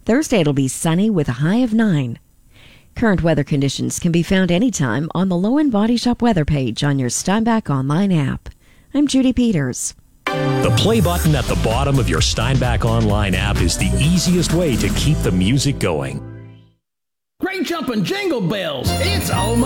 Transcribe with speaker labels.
Speaker 1: Thursday it'll be sunny with a high of 9. Current weather conditions can be found anytime on the Low End Body Shop weather page on your Steinbach Online app. I'm Judy Peters.
Speaker 2: The play button at the bottom of your Steinbach Online app is the easiest way to keep the music going.
Speaker 3: Great jumping jingle bells. It's almost